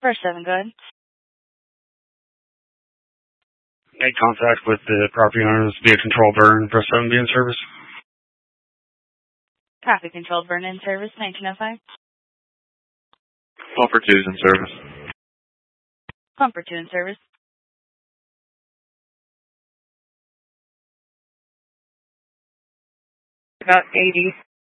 Press 7, go ahead. Make contact with the property owners via control burn. Press 7 be in service. Copy, controlled burn in service, 1905. Pumper 2 is in service. Pumper 2 in service. About 80.